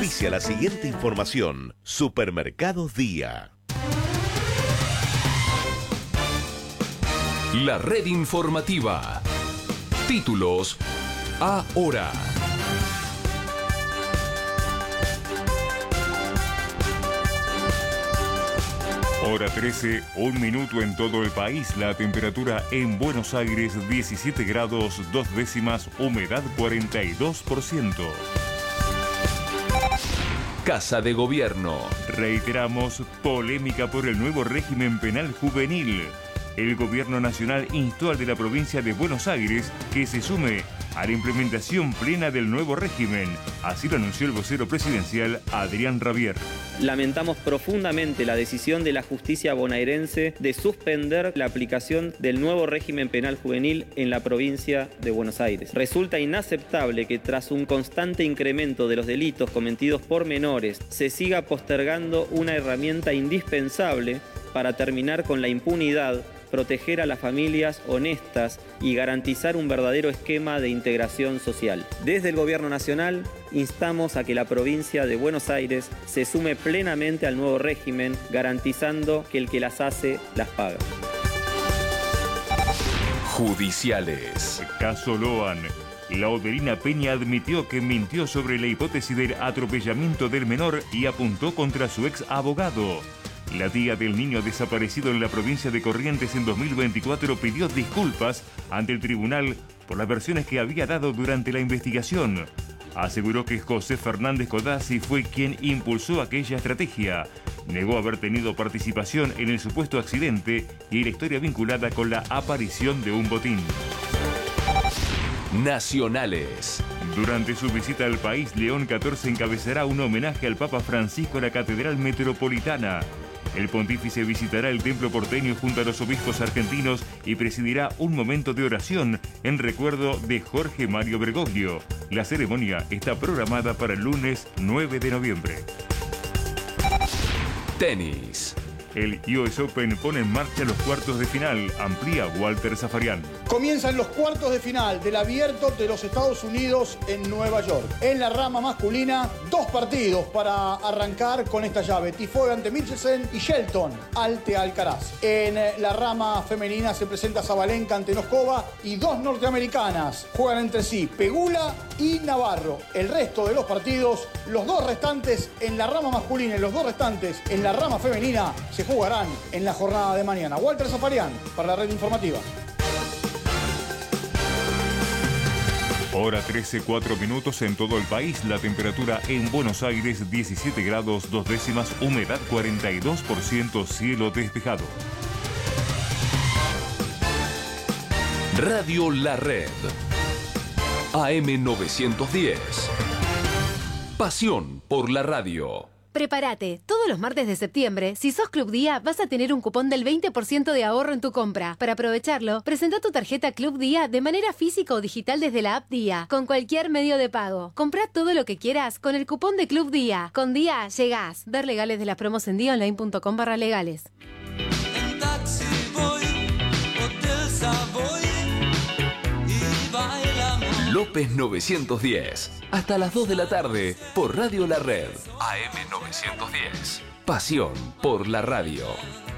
Auspicia la siguiente información. Supermercados Día. La red informativa. Títulos ahora. Hora 13, 1 minuto en todo el país. La temperatura en Buenos Aires 17 grados 2 décimas, humedad 42%. Casa de Gobierno. Reiteramos, polémica por el nuevo régimen penal juvenil. El gobierno nacional instó al de la provincia de Buenos Aires que se sume a la implementación plena del nuevo régimen. Así lo anunció el vocero presidencial Adrián Rabier. Lamentamos profundamente la decisión de la justicia bonaerense de suspender la aplicación del nuevo régimen penal juvenil en la provincia de Buenos Aires. Resulta inaceptable que tras un constante incremento de los delitos cometidos por menores se siga postergando una herramienta indispensable para terminar con la impunidad, proteger a las familias honestas y garantizar un verdadero esquema de integración social. Desde el Gobierno Nacional instamos a que la provincia de Buenos Aires se sume plenamente al nuevo régimen, garantizando que el que las hace, las paga. Judiciales. Caso Loan. La Odelina Peña admitió que mintió sobre la hipótesis del atropellamiento del menor y apuntó contra su ex abogado. La tía del niño desaparecido en la provincia de Corrientes en 2024 pidió disculpas ante el tribunal por las versiones que había dado durante la investigación. Aseguró que José Fernández Codazzi fue quien impulsó aquella estrategia. Negó haber tenido participación en el supuesto accidente y la historia vinculada con la aparición de un botín. Nacionales. Durante su visita al país, León XIV encabezará un homenaje al Papa Francisco en la Catedral Metropolitana. El pontífice visitará el templo porteño junto a los obispos argentinos y presidirá un momento de oración en recuerdo de Jorge Mario Bergoglio. La ceremonia está programada para el lunes 9 de noviembre. Tenis. El US Open pone en marcha los cuartos de final, amplía Walter Zafarian. Comienzan los cuartos de final del Abierto de los Estados Unidos en Nueva York. En la rama masculina, 2 partidos para arrancar con esta llave. Tifoe ante Michelsen y Shelton ante Alcaraz. En la rama femenina se presenta Zabalenka ante Noskova y 2 norteamericanas juegan entre sí, Pegula y Navarro. El resto de los partidos, los 2 restantes en la rama masculina y los 2 restantes en la rama femenina, se jugarán en la jornada de mañana. Walter Zafarian para la red informativa. Hora 13, 4 minutos en todo el país. La temperatura en Buenos Aires 17 grados 2 décimas, humedad 42%, cielo despejado. Radio La Red. AM 910. Pasión por la radio. Prepárate, todos los martes de septiembre, si sos Club Día, vas a tener un cupón del 20% de ahorro en tu compra. Para aprovecharlo, presenta tu tarjeta Club Día de manera física o digital desde la app Día, con cualquier medio de pago. Comprá todo lo que quieras con el cupón de Club Día. Con Día llegás. Ver legales de las promos en diaonline.com/legales. En taxi voy, Hotel Savoy y bailamos. López 910. Hasta las 2 de la tarde por Radio La Red. AM 910. Pasión por la radio.